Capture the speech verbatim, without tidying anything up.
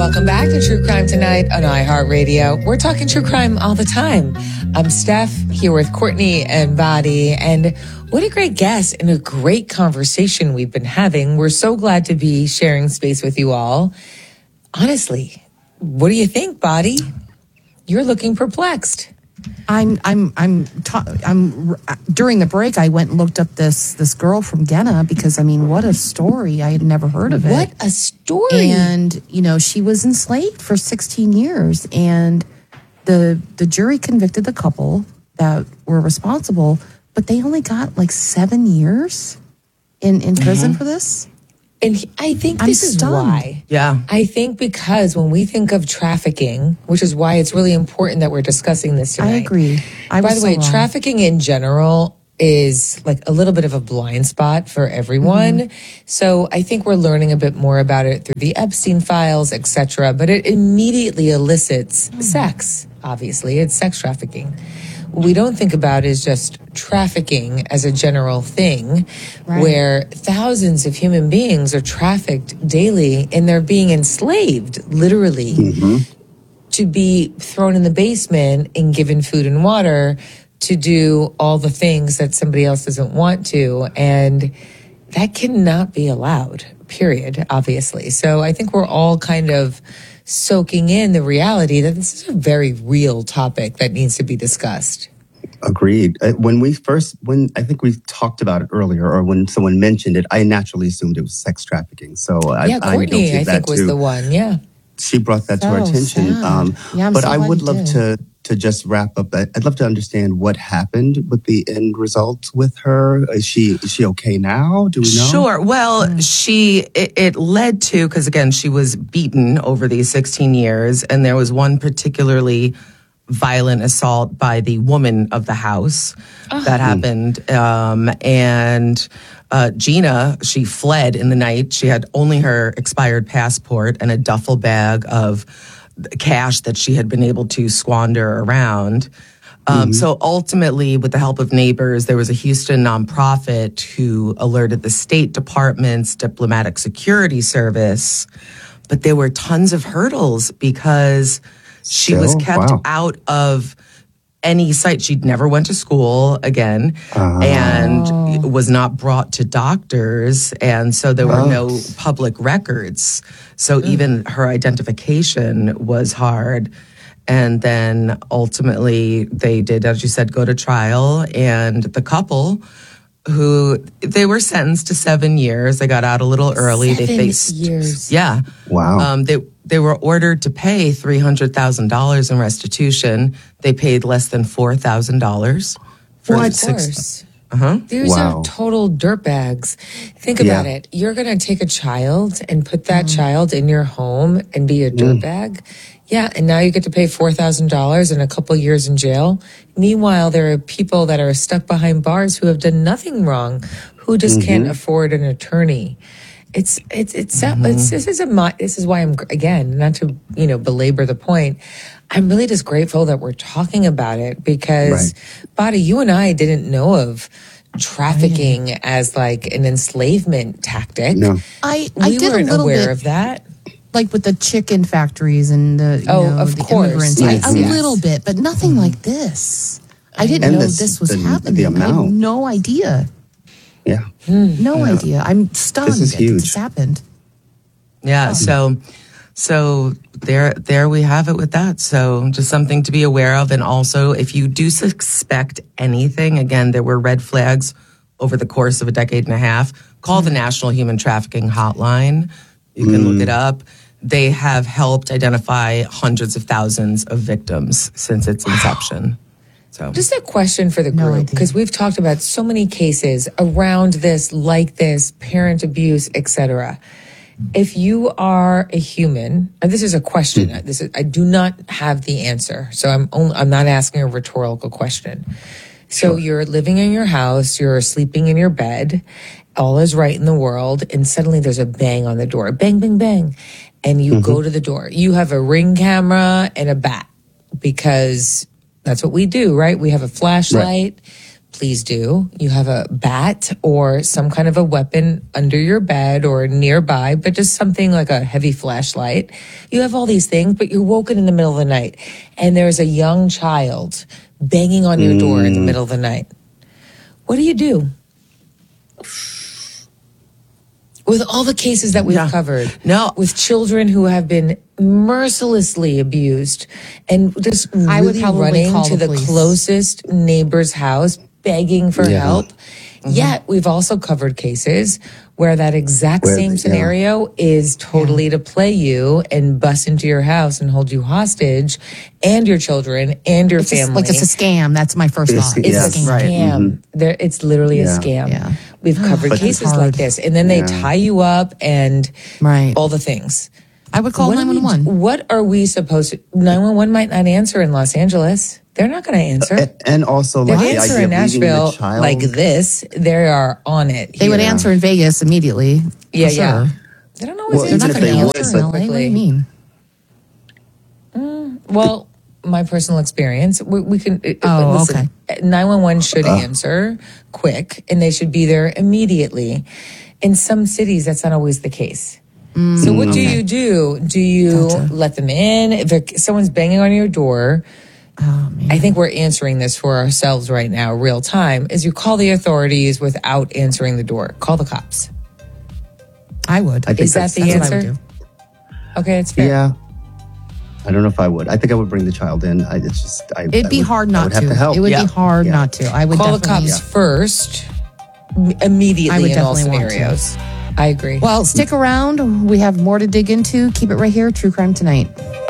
Welcome back to True Crime Tonight on iHeartRadio. We're talking true crime all the time. I'm Steph, here with Courtney and Badi, and what a great guest and a great conversation we've been having. We're so glad to be sharing space with you all. Honestly, what do you think, Badi? You're looking perplexed. I'm, I'm, I'm, ta- I'm, during the break, I went and looked up this, this girl from Ghana because, I mean, what a story. I had never heard of it. What a story. And, you know, she was enslaved for sixteen years, and the, the jury convicted the couple that were responsible, but they only got like seven years in, in prison mm-hmm. for this. And I think I'm this is stunned. why. Yeah. I think because when we think of trafficking, which is why it's really important that we're discussing this tonight. I agree. I By was the way, so wrong. trafficking in general is like a little bit of a blind spot for everyone. Mm-hmm. So I think we're learning a bit more about it through the Epstein files, et cetera. But it immediately elicits mm-hmm. sex. Obviously, it's sex trafficking. What we don't think about is just trafficking as a general thing, right, where thousands of human beings are trafficked daily and they're being enslaved, literally, mm-hmm. to be thrown in the basement and given food and water to do all the things that somebody else doesn't want to. And that cannot be allowed, period, obviously. So I think we're all kind of soaking in the reality that this is a very real topic that needs to be discussed. Agreed. Uh, When we first, when I think we talked about it earlier, or when someone mentioned it, I naturally assumed it was sex trafficking. So I, yeah, I'm guilty Courtney, of I that think, was too. the one. Yeah, she brought that to our So attention. sad. Um, Yeah, I'm but so I glad would you love did. to to just wrap up. I- I'd love to understand what happened with the end result with her. Is she is she okay now? Do we know? Sure. Well, she, it, it led to, because again, she was beaten over these sixteen years, and there was one particularly violent assault by the woman of the house oh. that happened. Um, and uh, Gina, she fled in the night. She had only her expired passport and a duffel bag of cash that she had been able to squander around. Um, mm-hmm. So ultimately, with the help of neighbors, there was a Houston nonprofit who alerted the State Department's Diplomatic Security Service. But there were tons of hurdles because she Still? was kept Wow. out of any site. She'd never went to school again Uh, and was not brought to doctors. And so there were Oh. no public records. So even her identification was hard. And then ultimately they did, as you said, go to trial. And the couple who, they were sentenced to seven years. They got out a little early. Seven they faced, years. Yeah. Wow. Um, they, they were ordered to pay three hundred thousand dollars in restitution. They paid less than four thousand dollars. Well, of course. Uh-huh. These Wow. are total dirtbags. Think Yeah. about it. You're going to take a child and put that mm. child in your home and be a dirtbag. Mm. Yeah, and now you get to pay four thousand dollars and a couple years in jail. Meanwhile, there are people that are stuck behind bars who have done nothing wrong, who just mm-hmm. can't afford an attorney. It's it's it's, mm-hmm. it's this is a this is why I'm again, not to, you know, belabor the point. I'm really just grateful that we're talking about it because, right. Badi, you and I didn't know of trafficking right. as like an enslavement tactic. No. I, we I did weren't a little aware bit, of that. like with the chicken factories and the you oh, know, of the course. immigrants. Yes, I, a yes. little bit, but nothing mm-hmm. like this. I didn't and know this, this was the, happening. The amount. I had no idea. Yeah. No yeah. idea. I'm stunned This is that huge. this happened. Yeah, so so there there we have it with that. So just something to be aware of. And also, if you do suspect anything, again, there were red flags over the course of a decade and a half, call the National Human Trafficking Hotline. You can mm. look it up. They have helped identify hundreds of thousands of victims since its inception. So just a question for the No group, because we've talked about so many cases around this, like this, parent abuse, et cetera. If you are a human, and this is a question, mm. this is, I do not have the answer, so I'm only, I'm not asking a rhetorical question. So sure. You're living in your house, you're sleeping in your bed, all is right in the world, and suddenly there's a bang on the door, bang, bang, bang, and you mm-hmm. go to the door. You have a Ring camera and a bat, because that's what we do, right? We have a flashlight. Right. please do. You have a bat or some kind of a weapon under your bed or nearby, but just something like a heavy flashlight. You have all these things, but you're woken in the middle of the night and there's a young child banging on your door in the middle of the night. What do you do? With all the cases that we've Yeah. covered, No. with children who have been mercilessly abused and just I would really probably running call to the the police. closest neighbor's house begging for Yeah. help. Yet we've also covered cases where that exact Where- same yeah. scenario is totally to play you and bust into your house and hold you hostage and your children and your It's just family. like it's a scam. That's my first It's- thought. It's Yes. a scam. Right. There, it's literally Yeah. a scam. Yeah. We've covered But- cases Hard. like this, and then they Yeah. tie you up and Right. all the things. I would call What do nine we one do- one. What are we supposed to? nine one one might not answer in Los Angeles. They're not going to answer. And, and also, They like the answer idea in of leaving Nashville the child. like this. They are on it. They would here. answer in Vegas immediately. for Yeah, yeah. sure. They don't always Well, They're answer not even going if to they answer would, in but- L A. What do quickly. you mean? Well, my personal experience, we, we can. Oh, listen, nine one one should answer quick, and they should be there immediately. In some cities, that's not always the case. So what do you do? Do you Gotcha. let them in? If it- someone's banging on your door, Oh, man. I think we're answering this for ourselves right now, real time, is you call the authorities without answering the door. Call the cops. I would. I think Is that that's- the That's what I answer? would do. Okay, it's fair. Yeah. I don't know if I would. I think I would bring the child in. I, it's just, I, It'd I be would, hard I not would to. have to help. It would Yeah. be hard Yeah. not to. I would Call the definitely. cops first, m- immediately I would in all definitely want to. scenarios. I agree. Well, stick around. We have more to dig into. Keep it right here. True Crime Tonight.